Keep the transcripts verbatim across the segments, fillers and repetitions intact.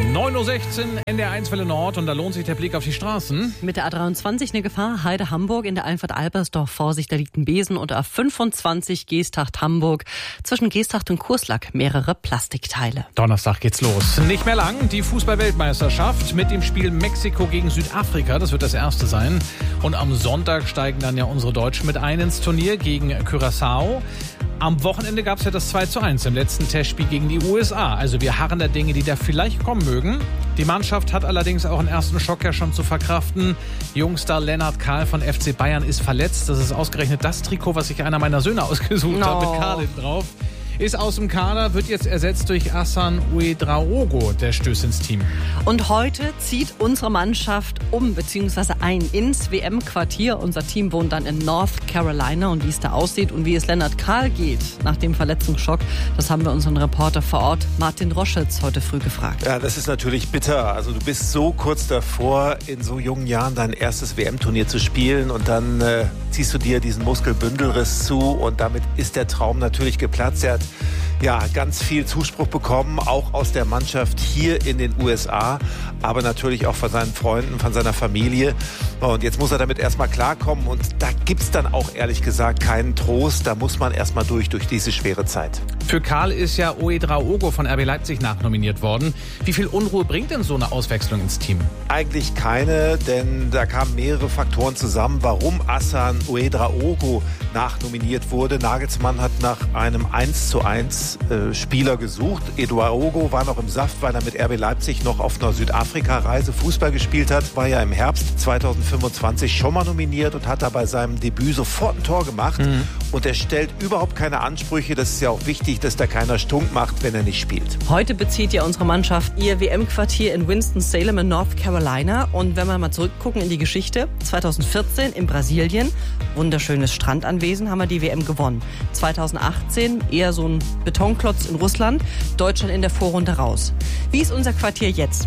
neun Uhr sechzehn in der eins Welle Nord und da lohnt sich der Blick auf die Straßen. Mit der A dreiundzwanzig eine Gefahr, Heide Hamburg in der Einfahrt Albersdorf. Vorsicht, da liegt ein Besen und A fünfundzwanzig Geesthacht Hamburg. Zwischen Geesthacht und Kurslack mehrere Plastikteile. Donnerstag geht's los. Nicht mehr lang, die Fußball-Weltmeisterschaft mit dem Spiel Mexiko gegen Südafrika. Das wird das erste sein. Und am Sonntag steigen dann ja unsere Deutschen mit ein ins Turnier gegen Curaçao. Am Wochenende gab es ja das zwei zu eins im letzten Testspiel gegen die U S A. Also wir harren der Dinge, die da vielleicht kommen mögen. Die Mannschaft hat allerdings auch einen ersten Schock ja schon zu verkraften. Jungstar Lennart Kahl von F C Bayern ist verletzt. Das ist ausgerechnet das Trikot, was sich einer meiner Söhne ausgesucht no. hat, mit Kahl hinten drauf. Ist aus dem Kader, wird jetzt ersetzt durch Hassan Ouedraogo, der stößt ins Team. Und heute zieht unsere Mannschaft um, beziehungsweise ein ins W M-Quartier. Unser Team wohnt dann in North Carolina und wie es da aussieht und wie es Lennart Kahl geht nach dem Verletzungsschock, das haben wir unseren Reporter vor Ort, Martin Roschitz, heute früh gefragt. Ja, das ist natürlich bitter. Also du bist so kurz davor, in so jungen Jahren dein erstes W M-Turnier zu spielen und dann äh, ziehst du dir diesen Muskelbündelriss zu und damit ist der Traum natürlich geplatzt. Er hat ja ganz viel Zuspruch bekommen, auch aus der Mannschaft hier in den U S A, aber natürlich auch von seinen Freunden, von seiner Familie. Und jetzt muss er damit erstmal klarkommen und da gibt's dann auch ehrlich gesagt keinen Trost. Da muss man erstmal durch, durch diese schwere Zeit. Für Kahl ist ja Ouedraogo von R B Leipzig nachnominiert worden. Wie viel Unruhe bringt denn so eine Auswechslung ins Team? Eigentlich keine, denn da kamen mehrere Faktoren zusammen, warum Hassan Ouedraogo nachnominiert wurde. Nagelsmann hat nach einem eins zu eins äh, Spieler gesucht. Ouedraogo war noch im Saft, weil er mit R B Leipzig noch auf einer Südafrika-Reise Fußball gespielt hat. War ja im Herbst zweitausendfünfundzwanzig schon mal nominiert und hat da bei seinem Debüt sofort ein Tor gemacht. Mhm. Und er stellt überhaupt keine Ansprüche. Das ist ja auch wichtig, dass da keiner stunk macht, wenn er nicht spielt. Heute bezieht ja unsere Mannschaft ihr W M-Quartier in Winston-Salem in North Carolina. Und wenn wir mal zurückgucken in die Geschichte, zweitausendvierzehn in Brasilien, wunderschönes Strandanwesen, haben wir die W M gewonnen. zweitausendachtzehn eher so ein Betonklotz in Russland, Deutschland in der Vorrunde raus. Wie ist unser Quartier jetzt?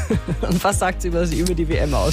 Und was sagt sie über, über die W M aus?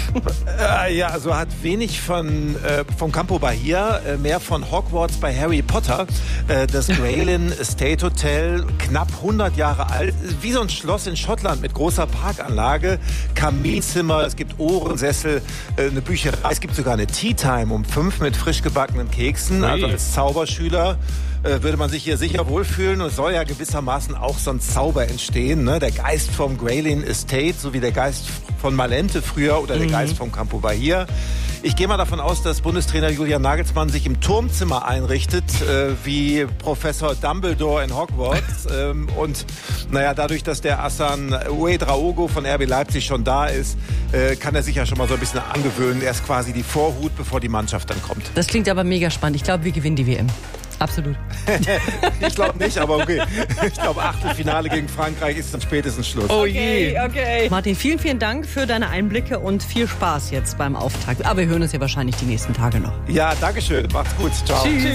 äh, ja, also hat wenig von äh, vom Campo Bahia, äh, mehr von Hogwarts bei Harry Potter. Äh, das Graylin Estate Hotel, knapp hundert Jahre alt, wie so ein Schloss in Schottland mit großer Parkanlage, Kaminzimmer, es gibt Ohrensessel, äh, eine Bücherei, es gibt sogar eine Tea Time um fünf mit frisch gebackenen Keksen. Also als Zauberschüler äh, würde man sich hier sicher wohlfühlen und es soll ja gewissermaßen auch so ein Zauber entstehen, ne? Der Geist vom Graylin Estate, so wie der Geist von Malente früher oder der mhm. Geist vom Campo Bahia. Ich gehe mal davon aus, dass Bundestrainer Julian Nagelsmann sich im Turmzimmer einrichtet, äh, wie Professor Dumbledore in Hogwarts. ähm, und naja, dadurch, dass der Hassan Ouedraogo von R B Leipzig schon da ist, äh, kann er sich ja schon mal so ein bisschen angewöhnen. Er ist quasi die Vorhut, bevor die Mannschaft dann kommt. Das klingt aber mega spannend. Ich glaube, wir gewinnen die W M. Absolut. Ich glaube nicht, aber okay. Ich glaube, Achtelfinale gegen Frankreich ist dann spätestens Schluss. Oh je. Okay, okay. Martin, vielen, vielen Dank für deine Einblicke und viel Spaß jetzt beim Auftakt. Aber wir hören uns ja wahrscheinlich die nächsten Tage noch. Ja, danke schön. Macht's gut. Ciao. Tschüss.